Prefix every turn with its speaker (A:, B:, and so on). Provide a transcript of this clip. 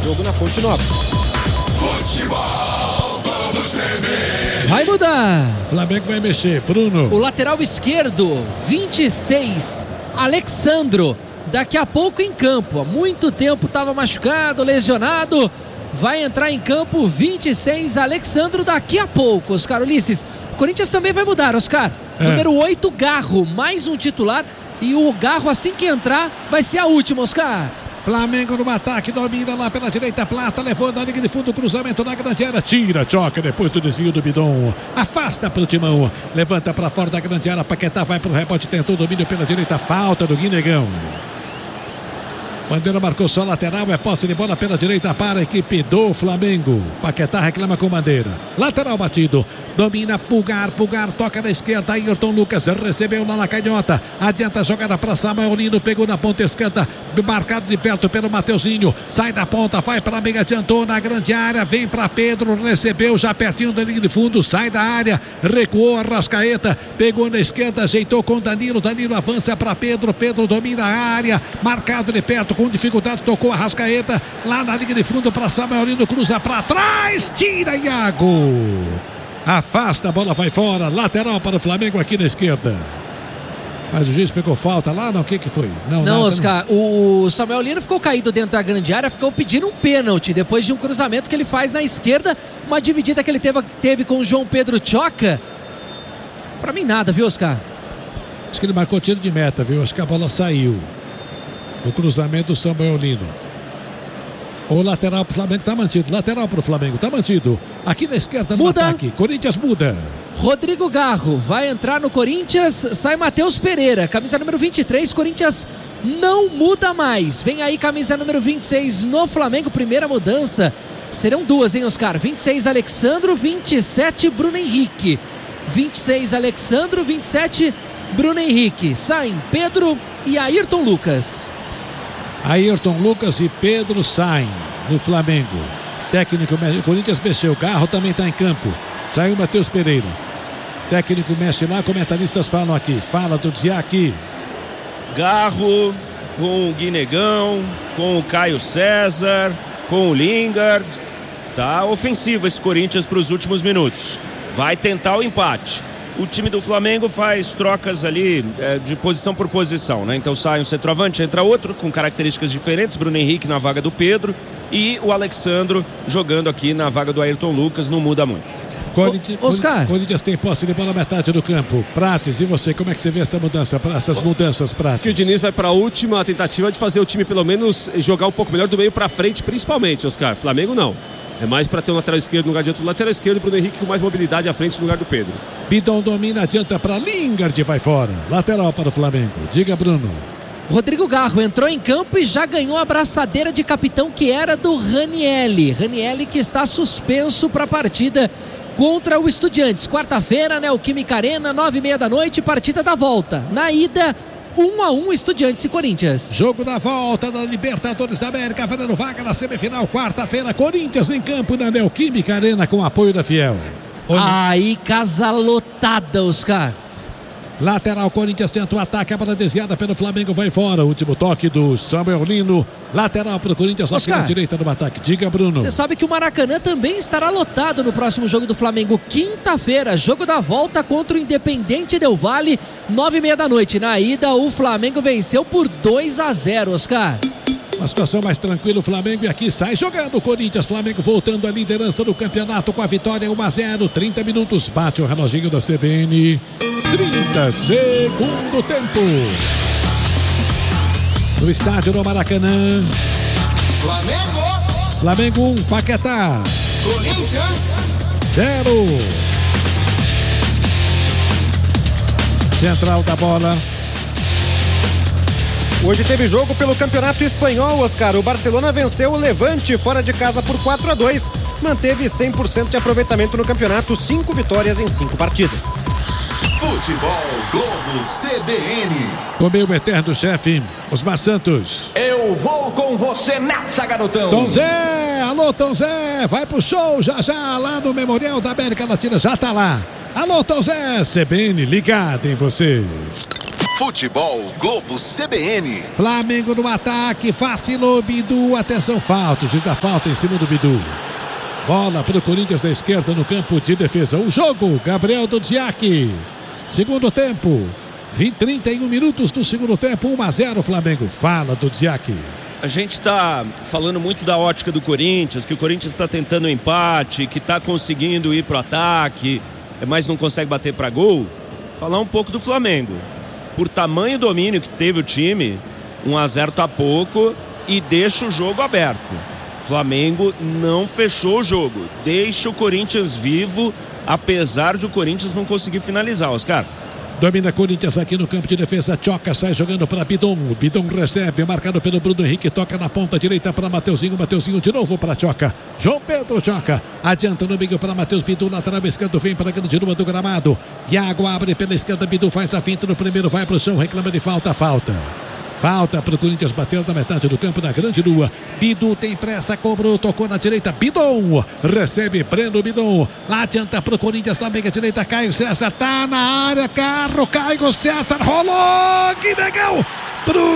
A: Jogo na Fonte Nova.
B: Futebol do CB.
C: Vai mudar.
D: Flamengo vai mexer. Bruno.
C: O lateral esquerdo, 26, Alexandro. Daqui a pouco em campo. Há muito tempo estava machucado, lesionado. Vai entrar em campo 26, Alexandro, daqui a pouco, Oscar Ulisses. O Corinthians também vai mudar, Oscar. Número 8, Garro, mais um titular. E o Garro, assim que entrar, vai ser a última, Oscar.
D: Flamengo no ataque, domina lá pela direita, Plata, levou na linha de fundo, cruzamento na grande área, tira, choca depois do desvio do Bidon, afasta pro Timão, levanta pra fora da grande área, Paquetá vai pro rebote, tentou domínio pela direita, falta do Guinegão. Bandeira marcou só lateral, é posse de bola pela direita para a equipe do Flamengo. Paquetá reclama com bandeira. Lateral batido, domina Pulgar, toca na esquerda, Ayrton Lucas recebeu lá na canhota, adianta a jogada para Samuel Lino, pegou na ponta esquerda, marcado de perto pelo Mateuzinho, sai da ponta, vai para a meia, adiantou na grande área, vem para Pedro, recebeu já pertinho da linha de fundo, sai da área, recuou Arrascaeta, pegou na esquerda, ajeitou com Danilo avança para Pedro domina a área, marcado de perto, com dificuldade, tocou a Arrascaeta lá na linha de fundo para Samuel Lino, cruza para trás, tira Iago, afasta, a bola vai fora, lateral para o Flamengo aqui na esquerda. Mas o juiz pegou falta lá, não? O que foi?
C: Não, Oscar, o Samuel Lino ficou caído dentro da grande área, ficou pedindo um pênalti depois de um cruzamento que ele faz na esquerda, uma dividida que ele teve com o João Pedro Choca. Pra mim nada, viu, Oscar?
D: Acho que ele marcou tiro de meta, viu? Acho que a bola saiu. O cruzamento do Samuel Lino. O lateral pro Flamengo tá mantido. Lateral pro Flamengo tá mantido. Aqui na esquerda no ataque. Corinthians muda.
C: Rodrigo Garro vai entrar no Corinthians. Sai Matheus Pereira. Camisa número 23. Corinthians não muda mais. Vem aí camisa número 26 no Flamengo. Primeira mudança. Serão duas, hein, Oscar? 26 Alexandro. 27 Bruno Henrique. 26 Alexandro. 27 Bruno Henrique. Saem Pedro e Ayrton Lucas.
D: Ayrton Lucas e Pedro saem no Flamengo. Técnico, o Corinthians mexeu, o Garro também está em campo. Saiu Matheus Pereira. Técnico mexe lá, comentaristas falam aqui. Fala do Ziak.
A: Garro com o Guinegão, com o Caio César, com o Lingard. Tá ofensivo esse Corinthians para os últimos minutos. Vai tentar o empate. O time do Flamengo faz trocas ali de posição por posição, né? Então sai um centroavante, entra outro com características diferentes, Bruno Henrique na vaga do Pedro e o Alexandro jogando aqui na vaga do Ayrton Lucas, não muda muito.
C: Oscar.
D: Corinthians tem posse de bola na metade do campo. Prates, e você, como é que você vê essa mudança, essas mudanças, Prates?
E: Que o Diniz vai para a última tentativa de fazer o time pelo menos jogar um pouco melhor do meio para frente, principalmente, Oscar. Flamengo não. É mais para ter um lateral esquerdo no lugar de outro lateral esquerdo, Bruno Henrique com mais mobilidade à frente no lugar do Pedro.
D: Bidon domina, adianta para Lingard, vai fora. Lateral para o Flamengo. Diga, Bruno.
C: Rodrigo Garro entrou em campo e já ganhou a abraçadeira de capitão que era do Ranielli. Ranielli que está suspenso para a partida contra o Estudiantes. Quarta-feira, Neoquímica Arena, 9h30 da noite, partida da volta. Na ida, 1-1 Estudiantes e Corinthians.
D: Jogo da volta da Libertadores da América, valendo vaga na semifinal, quarta-feira, Corinthians em campo na Neoquímica Arena com apoio da Fiel.
C: Aí, casa lotada, Oscar.
D: Lateral, Corinthians tenta o ataque, a bola desviada pelo Flamengo, vai fora. Último toque do Samuel Lino. Lateral para o Corinthians, aqui na direita do ataque. Diga, Bruno.
C: Você sabe que o Maracanã também estará lotado no próximo jogo do Flamengo. Quinta-feira, jogo da volta contra o Independente Del Valle, 9h30 da noite. Na ida, o Flamengo venceu por 2-0, Oscar.
D: Uma situação mais tranquila, o Flamengo, e aqui sai jogando o Corinthians. Flamengo voltando à liderança do campeonato com a vitória 1-0, 30 minutos, bate o reloginho da CBN. 30 segundo tempo. No estádio do Maracanã. Flamengo 1, Paquetá.
B: Corinthians
D: 0. Central da bola.
F: Hoje teve jogo pelo Campeonato Espanhol, Oscar. O Barcelona venceu o Levante fora de casa por 4-2. Manteve 100% de aproveitamento no campeonato, 5 vitórias em 5 partidas.
B: Futebol Globo CBN.
D: O meu eterno chefe, Osmar Santos.
G: Eu vou com você nessa, garotão.
D: Tom Zé, alô Tom Zé, vai pro show já lá no Memorial da América Latina, já tá lá. Alô Tom Zé, CBN ligado em você.
B: Futebol Globo CBN.
D: Flamengo no ataque, vacilou Bidu, atenção, falta, o juiz da falta em cima do Bidu. Bola para o Corinthians da esquerda no campo de defesa. O jogo, Gabriel Dudziak. Segundo tempo, 31 minutos do segundo tempo, 1-0 Flamengo. Fala, Dudziak.
A: A gente está falando muito da ótica do Corinthians, que o Corinthians está tentando um empate, que está conseguindo ir para o ataque, mas não consegue bater para gol. Falar um pouco do Flamengo. Por tamanho domínio que teve o time, 1-0 tá pouco e deixa o jogo aberto. Flamengo não fechou o jogo, deixa o Corinthians vivo, apesar de o Corinthians não conseguir finalizar, Oscar.
D: Domina Corinthians aqui no campo de defesa. Tchoca sai jogando para Bidon. Bidon recebe, marcado pelo Bruno Henrique. Toca na ponta direita para Mateuzinho. Mateuzinho de novo para Tchoca. João Pedro Tchoca. Adianta no meio para Matheus Bidu. Lateral esquerdo vem para a grande rua do gramado. Iago abre pela esquerda. Bidu faz a finta no primeiro. Vai para o chão. Reclama de falta. Falta para o Corinthians bater na metade do campo, na grande lua. Bidu tem pressa, cobrou, tocou na direita. Bidon recebe, Breno Bidon. Lá adianta para o Corinthians, na meia direita. Caio César tá na área. Carro, Caio César rolou. Que legal!